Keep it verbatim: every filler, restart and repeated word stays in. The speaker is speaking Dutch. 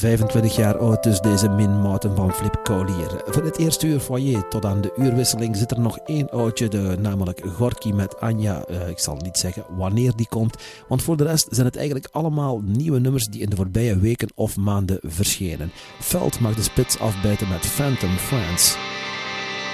vijfentwintig jaar oud, dus deze Min Mountain van Flip Collier. Voor het eerste uur foyer tot aan de uurwisseling zit er nog één oudje, de, namelijk Gorky met Anja. Uh, ik zal niet zeggen wanneer die komt, want voor de rest zijn het eigenlijk allemaal nieuwe nummers die in de voorbije weken of maanden verschenen. Veld mag de spits afbijten met Phantom Friends.